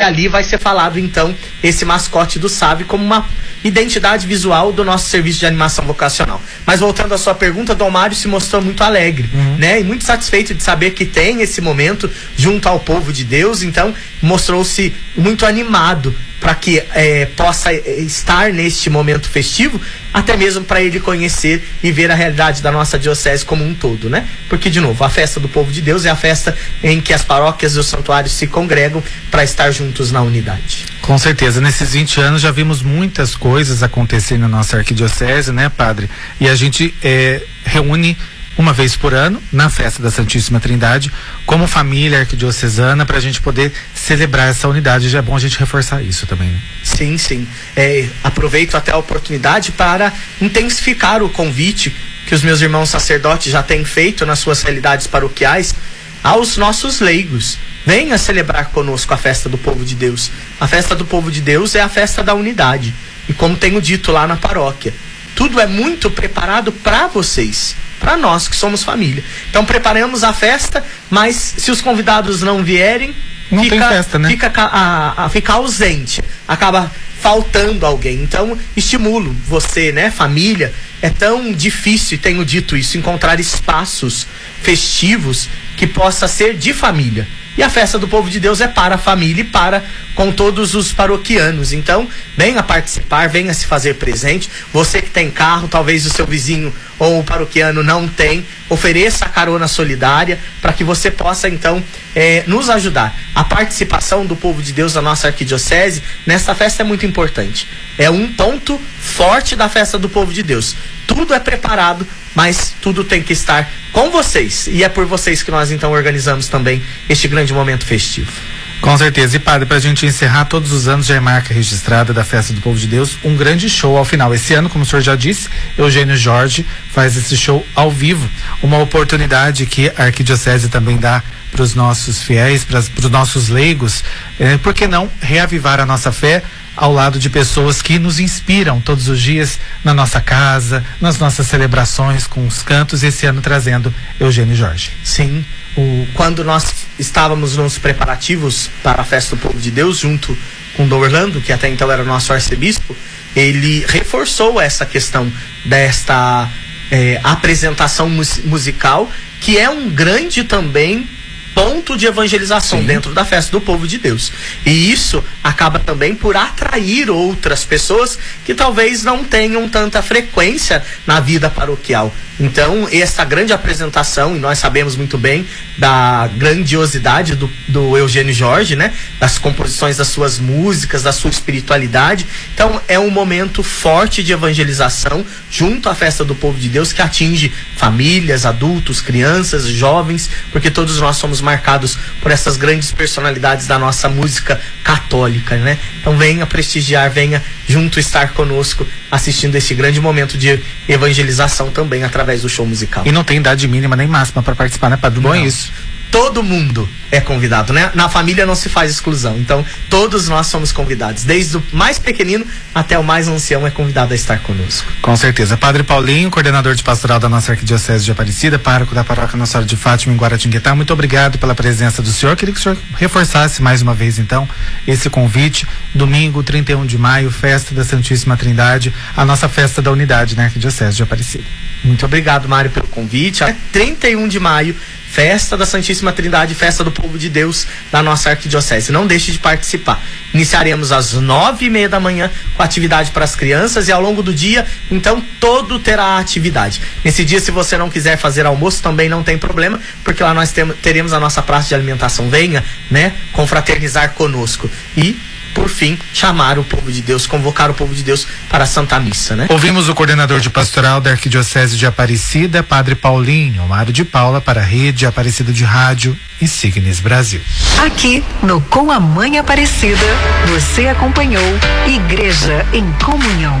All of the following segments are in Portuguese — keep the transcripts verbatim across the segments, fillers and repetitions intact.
ali vai ser falado então esse mascote do S A V como uma identidade visual do nosso serviço de animação vocacional. Mas voltando à sua pergunta, Dom Mário se mostrou muito alegre, uhum. né? E muito satisfeito de saber que tem esse momento junto ao povo de Deus, então mostrou-se muito animado para que é, possa estar neste momento festivo, até mesmo para ele conhecer e ver a realidade da nossa diocese como um todo, né? Porque, de novo, a festa do povo de Deus é a festa em que as paróquias e os santuários se congregam para estar juntos na unidade. Com certeza, nesses vinte anos já vimos muitas coisas acontecerem na nossa arquidiocese, né, padre? E a gente é, reúne uma vez por ano, na festa da Santíssima Trindade, como família arquidiocesana, para a gente poder celebrar essa unidade. Já é bom a gente reforçar isso também, né? Sim, sim. É, aproveito até a oportunidade para intensificar o convite que os meus irmãos sacerdotes já têm feito nas suas realidades paroquiais aos nossos leigos. Venha celebrar conosco a festa do povo de Deus. A festa do povo de Deus é a festa da unidade. E como tenho dito lá na paróquia, tudo é muito preparado para vocês, para nós que somos família. Então preparamos a festa, mas se os convidados não vierem, não fica, tem festa, né? fica, a, a, fica ausente, acaba faltando alguém. Então estimulo você, né, família. É tão difícil, tenho dito isso, encontrar espaços festivos que possa ser de família. E a festa do povo de Deus é para a família e para com todos os paroquianos. Então, venha participar, venha se fazer presente. Você que tem carro, talvez o seu vizinho ou o paroquiano não tem, ofereça a carona solidária para que você possa, então, é, nos ajudar. A participação do povo de Deus da nossa arquidiocese nessa festa é muito importante. É um ponto forte da festa do povo de Deus. Tudo é preparado, mas tudo tem que estar com vocês. E é por vocês que nós, então, organizamos também este grande momento festivo. Com certeza. E, padre, para a gente encerrar, todos os anos já é marca registrada da Festa do Povo de Deus, um grande show ao final. Esse ano, como o senhor já disse, Eugênio Jorge faz esse show ao vivo. Uma oportunidade que a arquidiocese também dá para os nossos fiéis, para os nossos leigos. É, por que não reavivar a nossa fé ao lado de pessoas que nos inspiram todos os dias na nossa casa, nas nossas celebrações com os cantos, esse ano trazendo Eugênio Jorge. Sim, o, quando nós estávamos nos preparativos para a Festa do Povo de Deus, junto com Dom Orlando, que até então era o nosso arcebispo, ele reforçou essa questão desta é, apresentação mus- musical, que é um grande também ponto de evangelização. Sim. Dentro da festa do povo de Deus. E isso acaba também por atrair outras pessoas que talvez não tenham tanta frequência na vida paroquial. Então, essa grande apresentação, e nós sabemos muito bem da grandiosidade do, do Eugênio Jorge, né? Das composições das suas músicas, da sua espiritualidade. Então, é um momento forte de evangelização junto à festa do povo de Deus, que atinge famílias, adultos, crianças, jovens, porque todos nós somos marcados por essas grandes personalidades da nossa música católica, né? Então, venha prestigiar, venha junto estar conosco, assistindo esse grande momento de evangelização também através do show musical. E não tem idade mínima nem máxima para participar, né, Padre? Bom, é isso. Todo mundo é convidado, né? Na família não se faz exclusão. Então, todos nós somos convidados. Desde o mais pequenino até o mais ancião é convidado a estar conosco. Com certeza. Padre Paulinho, coordenador de pastoral da nossa Arquidiocese de Aparecida, pároco da Paróquia Nossa Senhora de Fátima em Guaratinguetá, muito obrigado pela presença do senhor. Queria que o senhor reforçasse mais uma vez, então, esse convite. Domingo, trinta e um de maio, festa da Santíssima Trindade, a nossa festa da unidade na Arquidiocese de Aparecida. Muito obrigado, Mário, pelo convite. É trinta e um de maio, festa da Santíssima Trindade, festa do povo de Deus da nossa arquidiocese. Não deixe de participar. Iniciaremos às nove e meia da manhã com atividade para as crianças e ao longo do dia, então, todo terá atividade. Nesse dia, se você não quiser fazer almoço, também não tem problema, porque lá nós tem, teremos a nossa praça de alimentação. Venha, né, confraternizar conosco. E por fim, chamar o povo de Deus, convocar o povo de Deus para a Santa Missa, né? Ouvimos o coordenador de pastoral da Arquidiocese de Aparecida, Padre Paulinho, Mário de Paula, para a Rede Aparecida de Rádio e Signes Brasil. Aqui no Com a Mãe Aparecida, você acompanhou Igreja em Comunhão.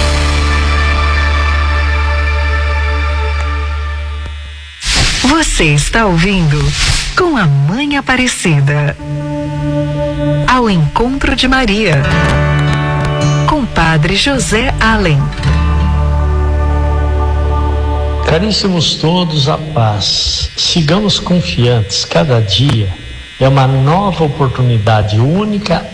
Você está ouvindo Com a Mãe Aparecida. Ao encontro de Maria, com Padre José Allen. Caríssimos todos, a paz. Sigamos confiantes, cada dia é uma nova oportunidade única